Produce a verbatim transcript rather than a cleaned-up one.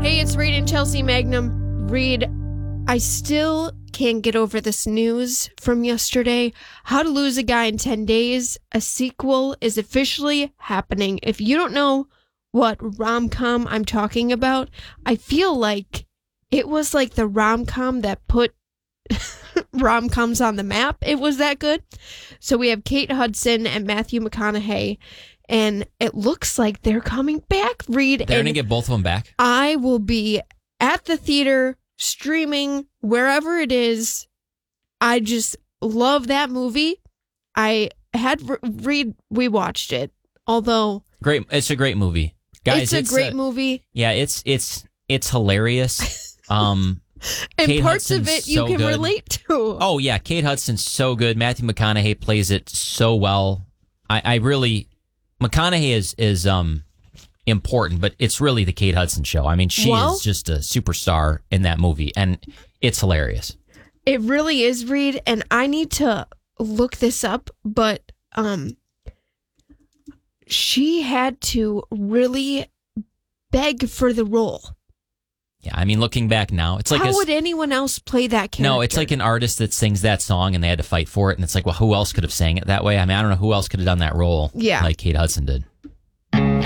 Hey, it's Reed and Chelsea Magnum. Reed, I still can't get over this news from yesterday. How to Lose a Guy in ten days. A sequel is officially happening. If you don't know what rom-com I'm talking about, I feel like it was like the rom-com that put rom-coms on the map. It was that good. So we have Kate Hudson and Matthew McConaughey, and it looks like they're coming back, Reed. They're going to get both of them back? I will be at the theater, streaming, wherever it is. I just love that movie. I had Reed, we watched it, although... Great. It's a great movie. Guys, it's a it's great a, movie. Yeah, it's it's it's hilarious. Um, and Kate parts Hudson's of it you so can good. relate to. Oh, yeah. Kate Hudson's so good. Matthew McConaughey plays it so well. I, I really... McConaughey is, is um important, but it's really the Kate Hudson show. I mean, she well, is just a superstar in that movie, and it's hilarious. It really is, Reed, and I need to look this up, but um, she had to really beg for the role. Yeah, I mean, looking back now, it's like... How a, would anyone else play that character? No, it's like an artist that sings that song and they had to fight for it, and it's like, well, who else could have sang it that way? I mean, I don't know who else could have done that role yeah. like Kate Hudson did.